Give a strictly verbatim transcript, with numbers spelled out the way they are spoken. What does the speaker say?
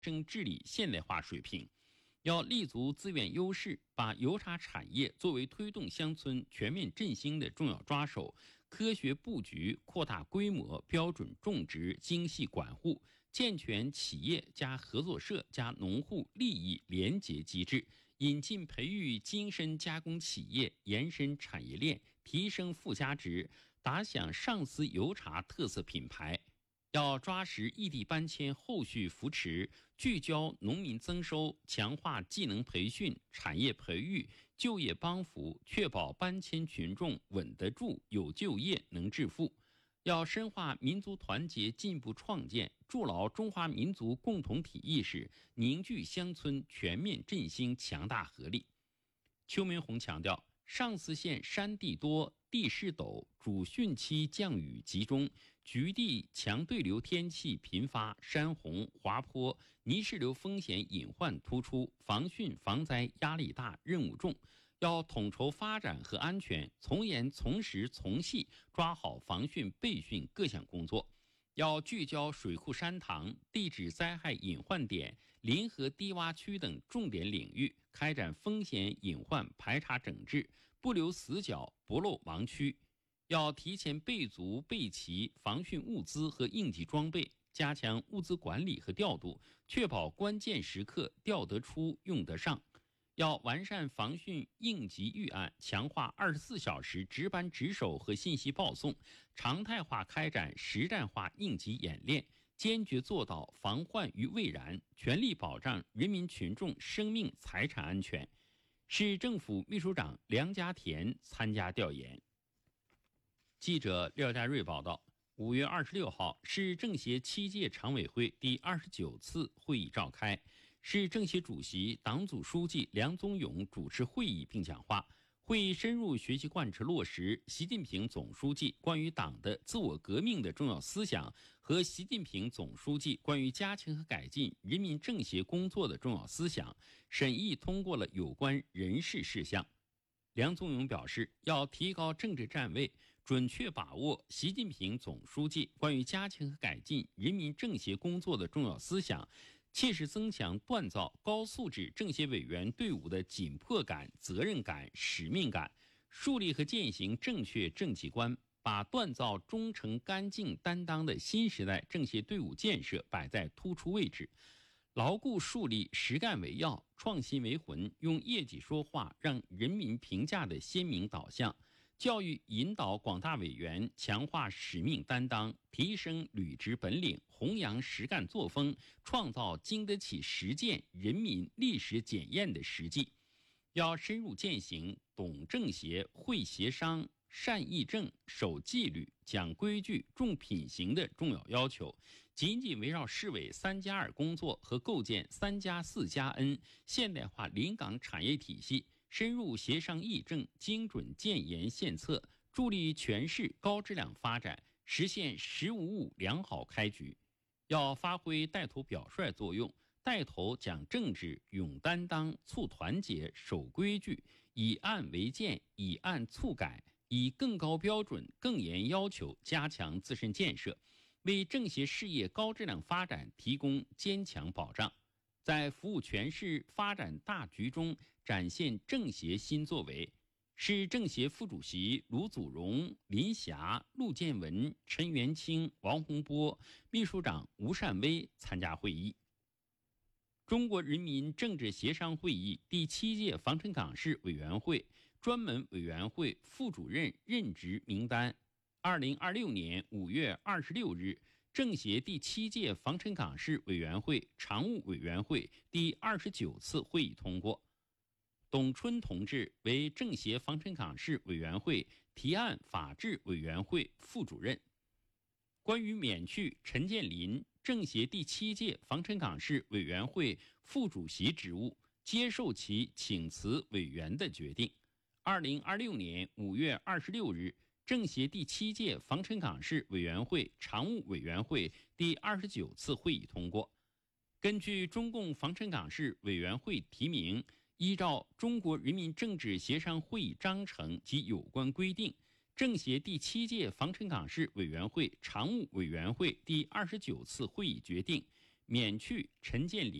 升治理现代化水平。要立足资源优势，把油茶产业作为推动乡村全面振兴的重要抓手，科学布局，扩大规模，标准种植，精细管护，健全企业加合作社加农户利益联结机制，引进培育精深加工企业，延伸产业链，提升附加值，打响上思油茶特色品牌。要抓实异地搬迁后续扶持，聚焦农民增收，强化技能培训、产业培育、就业帮扶，确保搬迁群众稳得住、有就业、能致富。要深化民族团结进步创建，筑牢中华民族共同体意识，凝聚乡村全面振兴强大合力。邱明红强调，上思县山地多，地势陡，主汛期降雨集中，局地强对流天气频发，山洪、滑坡、泥石流风险隐患突出，防汛防灾压力大，任务重。要统筹发展和安全，从严从实从细抓好防汛备汛各项工作。要聚焦水库山塘、地质灾害隐患点、临河低洼区等重点领域，开展风险隐患排查整治，不留死角，不漏盲区。要提前备足备齐防汛物资和应急装备，加强物资管理和调度，确保关键时刻调得出、用得上。要完善防汛应急预案，强化二十四小时值班值守和信息报送，常态化开展实战化应急演练，坚决做到防患于未然，全力保障人民群众生命财产安全。市政府秘书长梁家田参加调研。记者廖家瑞报道，五月二十六号，市政协七届常委会第二十九次会议召开。市政协主席、党组书记梁宗勇主持会议并讲话。会议深入学习贯彻落实习近平总书记关于党的自我革命的重要思想和习近平总书记关于加强和改进人民政协工作的重要思想，审议通过了有关人事事项。梁宗勇表示，要提高政治站位，准确把握习近平总书记关于加强和改进人民政协工作的重要思想，切实增强锻造高素质政协委员队伍的紧迫感、责任感、使命感，树立和践行正确政绩观，把锻造忠诚干净担当的新时代政协队伍建设摆在突出位置，牢固树立实干为要、创新为魂、用业绩说话、让人民评价的鲜明导向。教育引导广大委员强化使命担当，提升履职本领，弘扬实干作风，创造经得起实践、人民历史检验的实际。要深入践行懂政协、会协商、善议政、守纪律、讲规矩、重品行的重要要求，紧紧围绕市委三加二工作和构建三加四加 N 现代化临港产业体系，深入协商议政，精准建言献策，助力全市高质量发展，实现十五五良好开局。要发挥带头表率作用，带头讲政治、勇担当、促团结、守规矩，以案为鉴，以案促改，以更高标准、更严要求加强自身建设，为政协事业高质量发展提供坚强保障。在服务全市发展大局中展现政协新作为。市政协副主席卢祖荣、林霞、陆建文、陈元清、王洪波，秘书长吴善威参加会议。中国人民政治协商会议第七届防城港市委员会专门委员会副主任任职名单，二零二六年五月二十六日，政协第七届防城港市委员会常务委员会第二十九次会议通过。董春同志为政协防城港市委员会提案法制委员会副主任。关于免去陈建林政协第七届防城港市委员会副主席职务，接受其请辞委员的决定，二零二六年五月二十六日，政协第七届防城港市委员会常务委员会第二十九次会议通过。根据中共防城港市委员会提名，依照中国人民政治协商会议章程及有关规定，政协第七届防城港市委员会常务委员会第二十九次会议决定， 免去陈建林